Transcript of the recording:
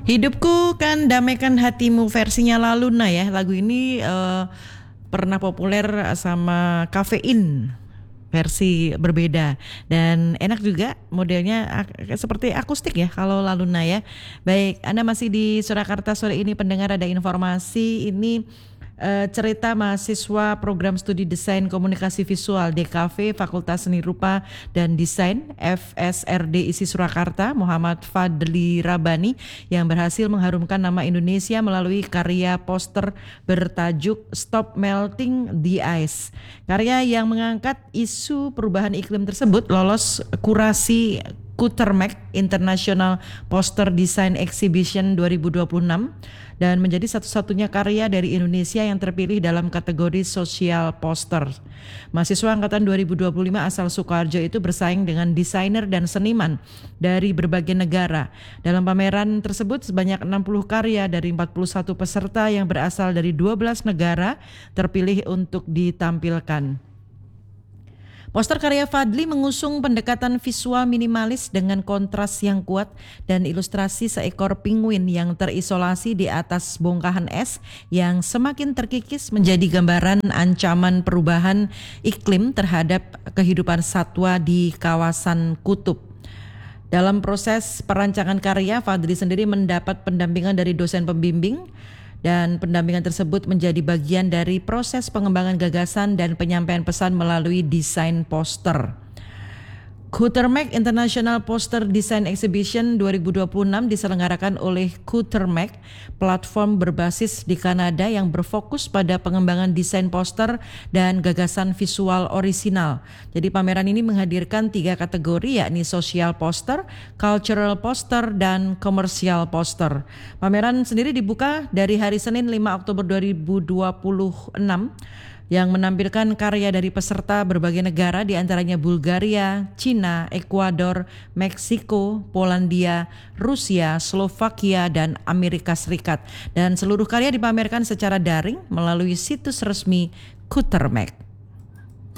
Hidupku kan damaikan hatimu versinya Laluna ya. Lagu ini pernah populer sama Kafein versi berbeda dan enak juga modelnya seperti akustik ya kalau Laluna ya. Baik, Anda masih di Surakarta sore ini pendengar, ada informasi ini cerita mahasiswa program studi desain komunikasi visual DKV Fakultas Seni Rupa dan Desain FSRD ISI Surakarta Muhammad Fadli Rabani yang berhasil mengharumkan nama Indonesia melalui karya poster bertajuk Stop Melting the Ice. Karya yang mengangkat isu perubahan iklim tersebut lolos kurasi Kutermek International Poster Design Exhibition 2026 dan menjadi satu-satunya karya dari Indonesia yang terpilih dalam kategori social poster. Mahasiswa angkatan 2025 asal Sukoharjo itu bersaing dengan desainer dan seniman dari berbagai negara. Dalam pameran tersebut sebanyak 60 karya dari 41 peserta yang berasal dari 12 negara terpilih untuk ditampilkan. Poster karya Fadli mengusung pendekatan visual minimalis dengan kontras yang kuat dan ilustrasi seekor penguin yang terisolasi di atas bongkahan es yang semakin terkikis menjadi gambaran ancaman perubahan iklim terhadap kehidupan satwa di kawasan kutub. Dalam proses perancangan karya, Fadli sendiri mendapat pendampingan dari dosen pembimbing dan pendampingan tersebut menjadi bagian dari proses pengembangan gagasan dan penyampaian pesan melalui desain poster. Kutermek International Poster Design Exhibition 2026 diselenggarakan oleh Kutermek, platform berbasis di Kanada yang berfokus pada pengembangan desain poster dan gagasan visual orisinal. Jadi pameran ini menghadirkan 3 kategori, yakni social poster, cultural poster, dan commercial poster. Pameran sendiri dibuka dari hari Senin 5 Oktober 2026 yang menampilkan karya dari peserta berbagai negara, diantaranya Bulgaria, Cina, Ekuador, Meksiko, Polandia, Rusia, Slovakia, dan Amerika Serikat. Dan seluruh karya dipamerkan secara daring melalui situs resmi Kutermek.